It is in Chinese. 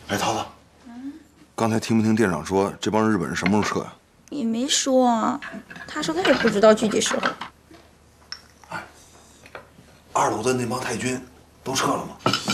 哎，桃子，刚才听没听店长说这帮日本人什么时候撤呀？ 也没说啊，他说他也不知道具体时候。 哎，2楼的那帮太君都撤了吗？